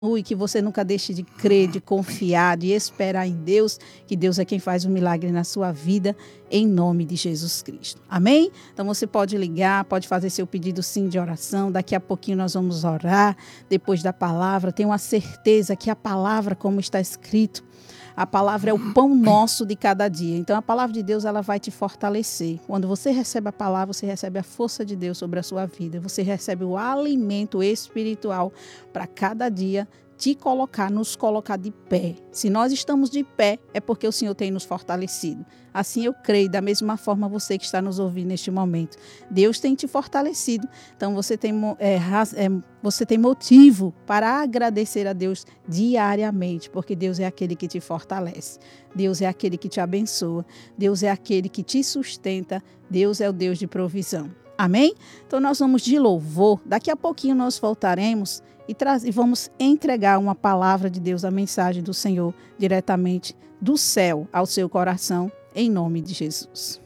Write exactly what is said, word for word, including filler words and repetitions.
E que você nunca deixe de crer, de confiar, de esperar em Deus, que Deus é quem faz o milagre na sua vida, em nome de Jesus Cristo. Amém? Então você pode ligar, pode fazer seu pedido sim de oração, daqui a pouquinho nós vamos orar, depois da palavra, tenho a certeza que a palavra, como está escrito, a palavra é o pão nosso de cada dia. Então, a palavra de Deus, ela vai te fortalecer. Quando você recebe a palavra, você recebe a força de Deus sobre a sua vida. Você recebe o alimento espiritual para cada dia te colocar, nos colocar de pé. Se nós estamos de pé, é porque o Senhor tem nos fortalecido. Assim eu creio, da mesma forma você que está nos ouvindo neste momento. Deus tem te fortalecido. Então você tem, é, é, você tem motivo para agradecer a Deus diariamente, porque Deus é aquele que te fortalece. Deus é aquele que te abençoa. Deus é aquele que te sustenta. Deus é o Deus de provisão. Amém? Então nós vamos de louvor. Daqui a pouquinho nós voltaremos e, traz, e vamos entregar uma palavra de Deus, a mensagem do Senhor, diretamente do céu ao seu coração, em nome de Jesus.